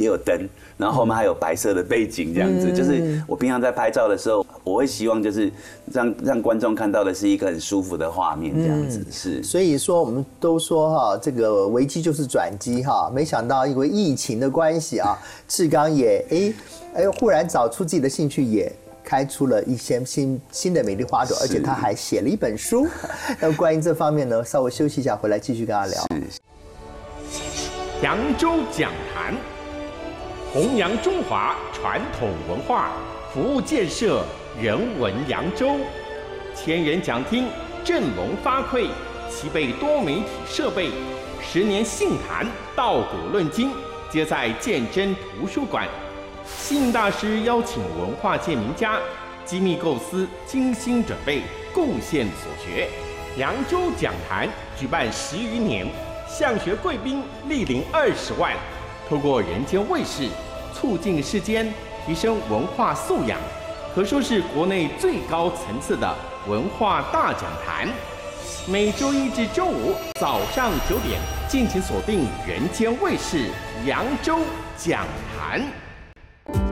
也有灯，然后后面还有白色的背景这样子。就是我平常在拍照的时候，我会希望就是让观众看到的是一个很舒服的画面这样子。是， 所以说我们都说哈，这个危机就是转机哈，没想到因为疫情的关系啊，志刚也忽然找出自己的兴趣，也开出了一些新的美丽花朵，而且他还写了一本书。那关于这方面呢，稍微休息一下，回来继续跟他聊。 扬州讲坛，弘扬中华传统文化，服务建设人文扬州。千人讲厅振聋发聩，齐备多媒体设备，10年杏坛道古论今，皆在鉴真图书馆。幸大师邀请文化界名家，机密构思，精心准备，贡献所学。扬州讲坛举办10余年，向学贵宾莅临20万，透过人间卫视，促进世间，提升文化素养，可说是国内最高层次的文化大讲坛。每周一至周五早上9点，敬请锁定人间卫视扬州讲坛。